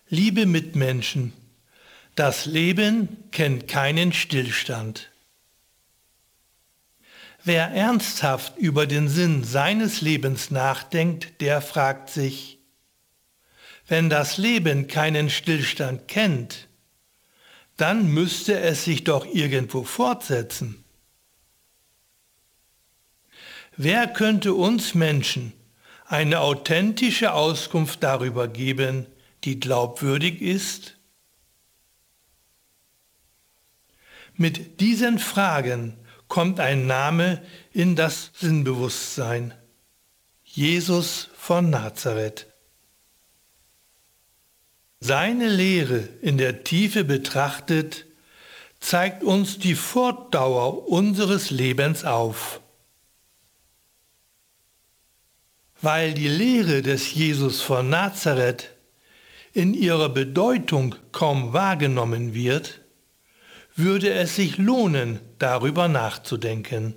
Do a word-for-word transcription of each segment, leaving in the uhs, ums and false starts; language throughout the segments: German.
Liebe Mitmenschen, das Leben kennt keinen Stillstand. Wer ernsthaft über den Sinn seines Lebens nachdenkt, der fragt sich, wenn das Leben keinen Stillstand kennt, dann müsste es sich doch irgendwo fortsetzen. Wer könnte uns Menschen eine authentische Auskunft darüber geben, die glaubwürdig ist? Mit diesen Fragen kommt ein Name in das Sinnbewusstsein: Jesus von Nazareth. Seine Lehre in der Tiefe betrachtet, zeigt uns die Fortdauer unseres Lebens auf. Weil die Lehre des Jesus von Nazareth in ihrer Bedeutung kaum wahrgenommen wird, würde es sich lohnen, darüber nachzudenken.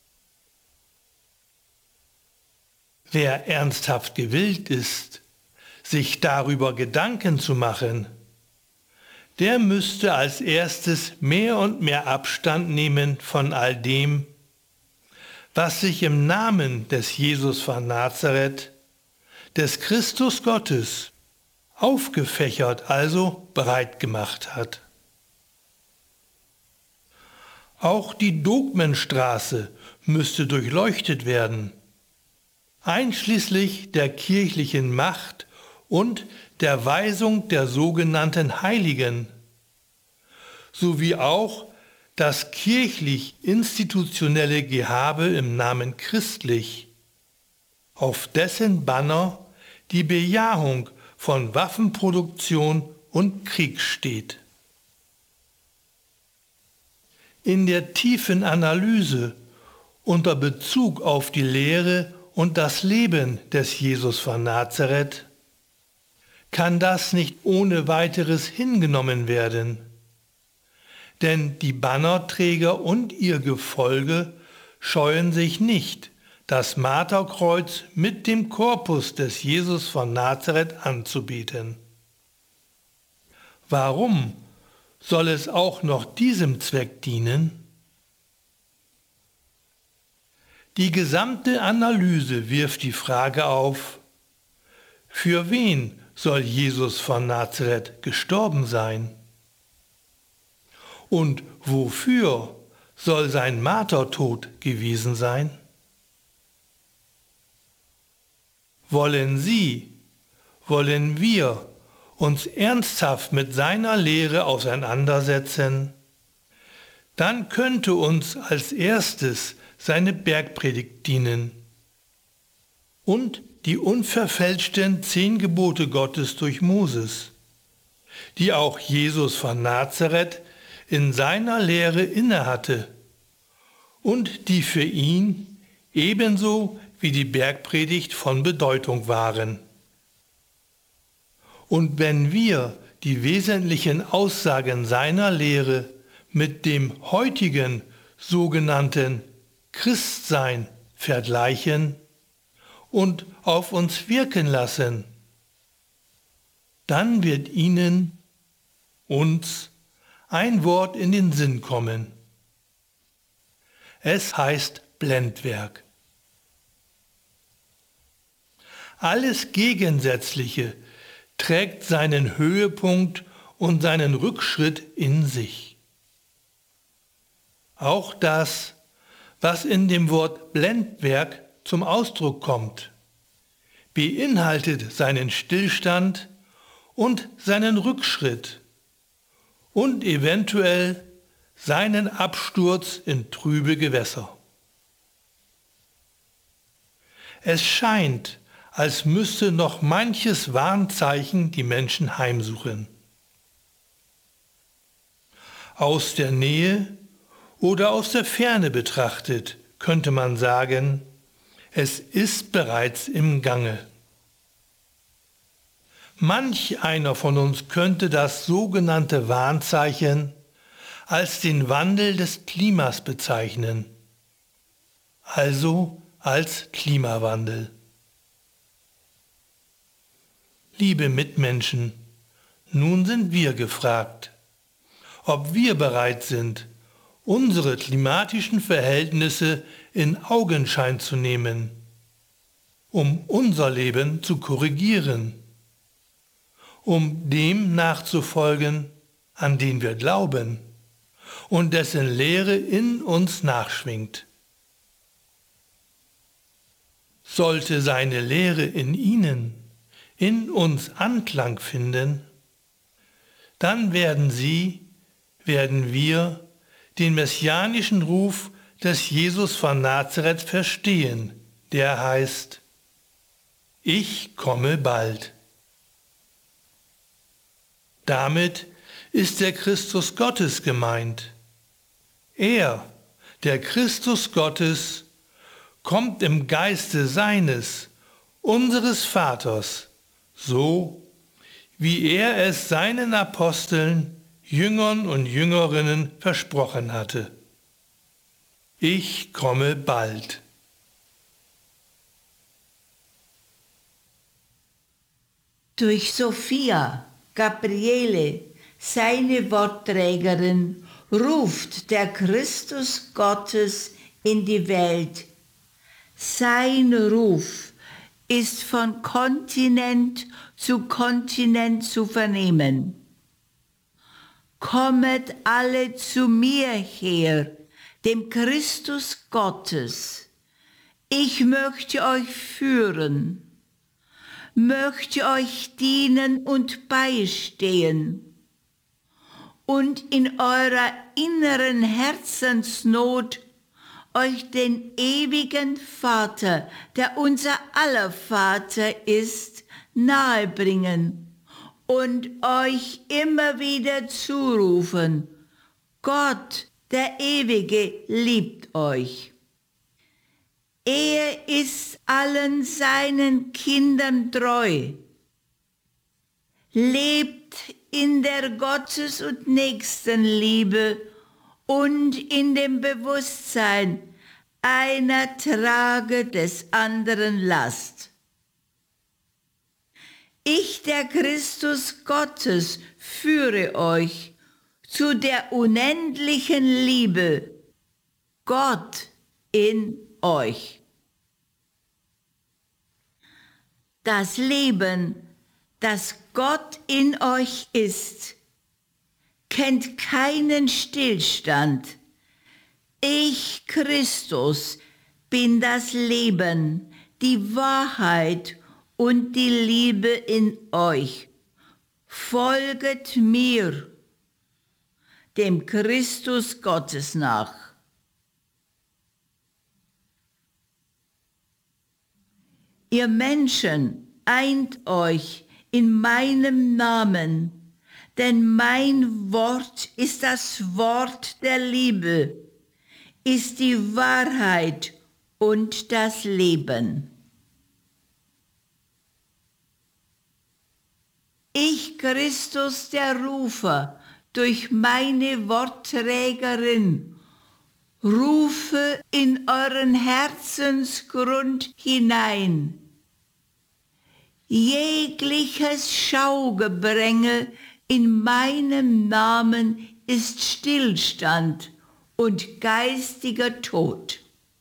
Wer ernsthaft gewillt ist, sich darüber Gedanken zu machen, der müsste als erstes mehr und mehr Abstand nehmen von all dem, was sich im Namen des Jesus von Nazareth, des Christus Gottes, aufgefächert, also breit gemacht hat. Auch die Dogmenstraße müsste durchleuchtet werden, einschließlich der kirchlichen Macht und der Weisung der sogenannten Heiligen, sowie auch das kirchlich-institutionelle Gehabe im Namen christlich, auf dessen Banner die Bejahung von Waffenproduktion und Krieg steht. In der tiefen Analyse unter Bezug auf die Lehre und das Leben des Jesus von Nazareth kann das nicht ohne weiteres hingenommen werden. Denn die Bannerträger und ihr Gefolge scheuen sich nicht, das Marterkreuz mit dem Korpus des Jesus von Nazareth anzubieten. Warum soll es auch noch diesem Zweck dienen? Die gesamte Analyse wirft die Frage auf, für wen soll Jesus von Nazareth gestorben sein? Und wofür soll sein Martertod gewesen sein? Wollen Sie, wollen wir uns ernsthaft mit seiner Lehre auseinandersetzen, dann könnte uns als erstes seine Bergpredigt dienen und die unverfälschten zehn Gebote Gottes durch Moses, die auch Jesus von Nazareth in seiner Lehre innehatte und die für ihn ebenso wie die Bergpredigt von Bedeutung waren. Und wenn wir die wesentlichen Aussagen seiner Lehre mit dem heutigen sogenannten Christsein vergleichen und auf uns wirken lassen, dann wird Ihnen, uns, ein Wort in den Sinn kommen. Es heißt Blendwerk. Alles Gegensätzliche trägt seinen Höhepunkt und seinen Rückschritt in sich. Auch das, was in dem Wort Blendwerk zum Ausdruck kommt, beinhaltet seinen Stillstand und seinen Rückschritt und eventuell seinen Absturz in trübe Gewässer. Es scheint, als müsste noch manches Warnzeichen die Menschen heimsuchen. Aus der Nähe oder aus der Ferne betrachtet könnte man sagen, es ist bereits im Gange. Manch einer von uns könnte das sogenannte Warnzeichen als den Wandel des Klimas bezeichnen, also als Klimawandel. Liebe Mitmenschen, Nun sind wir gefragt, ob wir bereit sind, unsere klimatischen Verhältnisse in Augenschein zu nehmen, um unser Leben zu korrigieren, um dem nachzufolgen, an den wir glauben und dessen Lehre in uns nachschwingt. Sollte seine Lehre in Ihnen, in uns Anklang finden, dann werden Sie, werden wir den messianischen Ruf des Jesus von Nazareth verstehen, der heißt: Ich komme bald. Damit ist der Christus Gottes gemeint. Er, der Christus Gottes, kommt im Geiste seines, unseres Vaters, so wie er es seinen Aposteln, Jüngern und Jüngerinnen versprochen hatte. Ich komme bald. Durch Sophia, Gabriele, seine Wortträgerin, ruft der Christus Gottes in die Welt. Sein Ruf ist von Kontinent zu Kontinent zu vernehmen. Kommet alle zu mir her, dem Christus Gottes. Ich möchte euch führen, möchte euch dienen und beistehen und in eurer inneren Herzensnot euch den ewigen Vater, der unser aller Vater ist, nahebringen und euch immer wieder zurufen: Gott, der Ewige, liebt euch. Er ist allen seinen Kindern treu, lebt in der Gottes- und Nächstenliebe und in dem Bewusstsein, einer trage des anderen Last. Ich, der Christus Gottes, führe euch zu der unendlichen Liebe, Gott in euch. Das Leben, das Gott in euch ist, kennt keinen Stillstand. Ich, Christus, bin das Leben, die Wahrheit und die Liebe in euch. Folget mir, dem Christus Gottes nach. Ihr Menschen, eint euch in meinem Namen, denn mein Wort ist das Wort der Liebe, ist die Wahrheit und das Leben. Ich, Christus, der Rufer, durch meine Wortträgerin, rufe in euren Herzensgrund hinein. Jegliches Schaugebränge in meinem Namen ist Stillstand und geistiger Tod.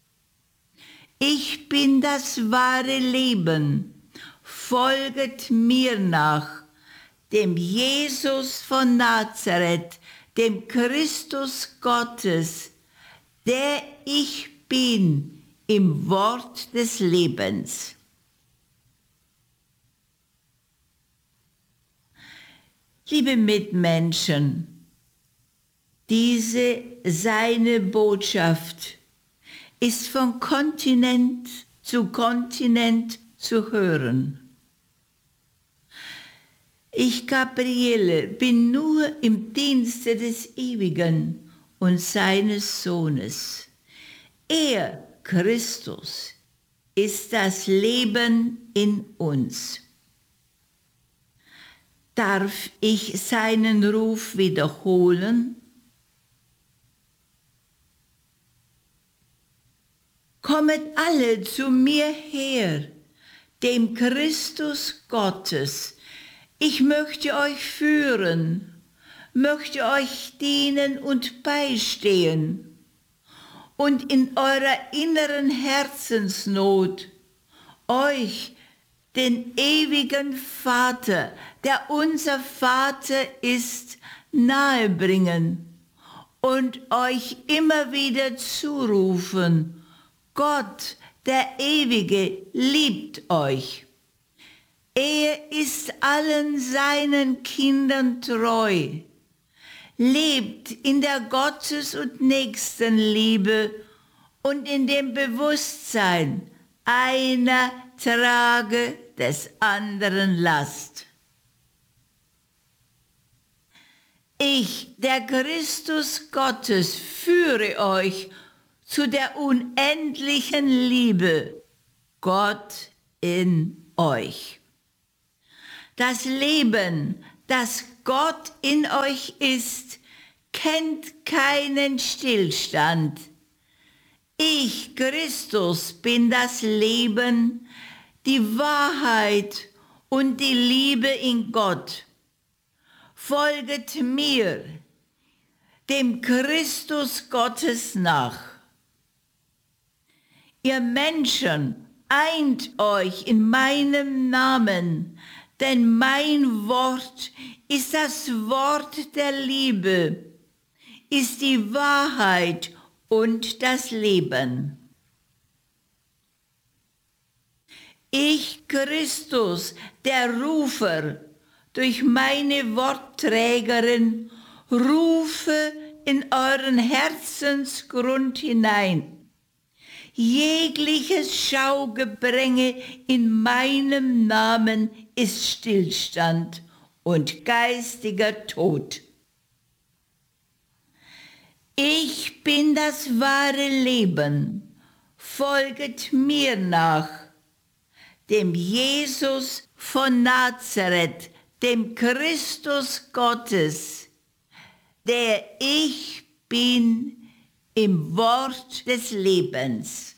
Ich bin das wahre Leben. Folget mir nach, dem Jesus von Nazareth, dem Christus Gottes, der ich bin im Wort des Lebens. Liebe Mitmenschen, diese seine Botschaft ist von Kontinent zu Kontinent zu hören. Ich, Gabriele, bin nur im Dienste des Ewigen und seines Sohnes. Er, Christus, ist das Leben in uns. Darf ich seinen Ruf wiederholen? Kommet alle zu mir her, dem Christus Gottes. Ich möchte euch führen, möchte euch dienen und beistehen und in eurer inneren Herzensnot euch den ewigen Vater, der unser Vater ist, nahebringen und euch immer wieder zurufen: Gott, der Ewige, liebt euch. Er ist allen seinen Kindern treu, lebt in der Gottes- und Nächstenliebe und in dem Bewusstsein, einer trage des anderen Last. Ich, der Christus Gottes, führe euch zu der unendlichen Liebe, Gott in euch. Das Leben, das Gott in euch ist, kennt keinen Stillstand. Ich, Christus, bin das Leben, die Wahrheit und die Liebe in Gott. Folget mir, dem Christus Gottes nach. Ihr Menschen, eint euch in meinem Namen, denn mein Wort ist das Wort der Liebe, ist die Wahrheit und das Leben. Ich, Christus, der Rufer, durch meine Wortträgerin, rufe in euren Herzensgrund hinein. Jegliches Schaugebränge in meinem Namen ist Stillstand und geistiger Tod. Ich bin das wahre Leben, folget mir nach, dem Jesus von Nazareth, dem Christus Gottes, der ich bin im Wort des Lebens.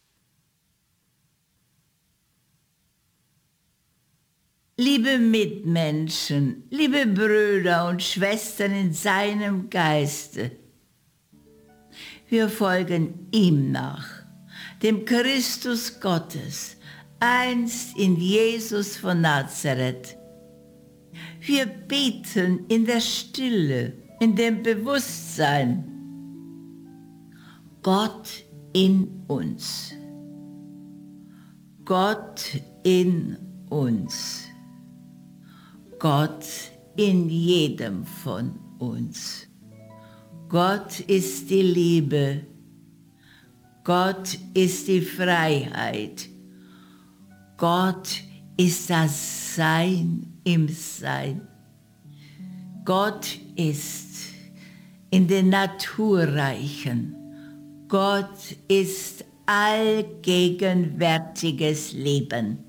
Liebe Mitmenschen, liebe Brüder und Schwestern in seinem Geiste, wir folgen ihm nach, dem Christus Gottes, einst in Jesus von Nazareth. Wir beten in der Stille, in dem Bewusstsein, Gott in uns. Gott in uns. Gott in jedem von uns. Gott ist die Liebe. Gott ist die Freiheit. Gott ist das Sein im Sein. Gott ist in den Naturreichen. Gott ist allgegenwärtiges Leben.